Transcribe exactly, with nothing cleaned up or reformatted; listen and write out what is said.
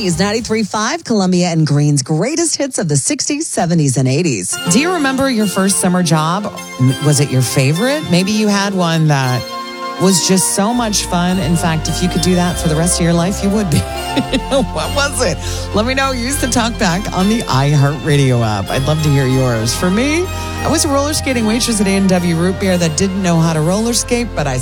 K's ninety-three point five, Columbia and Green's greatest hits of the sixties, seventies, and eighties. Do you remember your first summer job? Was it your favorite? Maybe you had one that was just so much fun. In fact, if you could do that for the rest of your life, you would be. What was it? Let me know. Use the talkback on the iHeartRadio app. I'd love to hear yours. For me, I was a roller skating waitress at A and W Root Beer that didn't know how to roller skate, but I